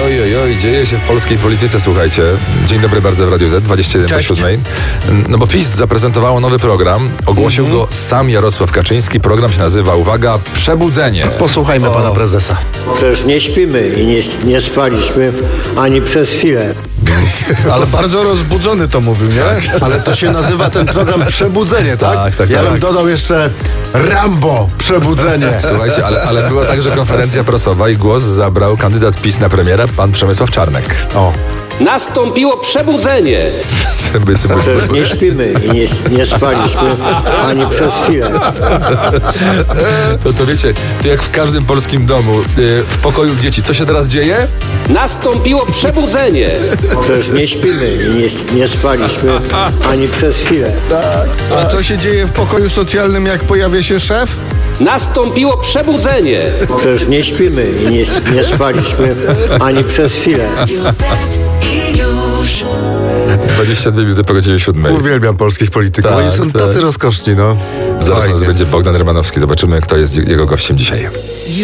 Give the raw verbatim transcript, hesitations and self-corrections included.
oj, oj, oj, dzieje się w polskiej polityce, słuchajcie. Dzień dobry bardzo w Radiu Z, dwadzieścia jeden do siódmej. No bo PiS zaprezentowało nowy program. Ogłosił mm-hmm. go sam Jarosław Kaczyński. Program się nazywa, uwaga, Przebudzenie. Posłuchajmy o. pana prezesa. Przecież nie śpimy i nie, nie spaliśmy ani przez chwilę. Ale bardzo rozbudzony to mówił, nie? Tak. Ale to się nazywa ten program Przebudzenie, tak? Tak, tak, ja tak. bym dodał jeszcze Rambo Przebudzenie. Słuchajcie, ale, ale była także konferencja prasowa i głos zabrał kandydat PiS na premiera, pan Przemysław Czarnek. O. Nastąpiło przebudzenie. Przecież nie śpimy i nie, nie spaliśmy ani przez chwilę. To, to wiecie, to jak w każdym polskim domu, yy, w pokoju dzieci, co się teraz dzieje? Nastąpiło przebudzenie. Przecież nie śpimy i nie, nie spaliśmy ani przez chwilę. Tak. A co się dzieje w pokoju socjalnym, jak pojawia się szef? Nastąpiło przebudzenie. Przecież nie śpimy i nie, nie spaliśmy ani przez chwilę. dwadzieścia dwie minuty po godzinie siódmej. Uwielbiam polskich polityków. Tak, Oni są tak. tacy rozkoszni, no. Zaraz u nas będzie Bogdan Rymanowski. Zobaczymy, kto jest jego gościem dzisiaj.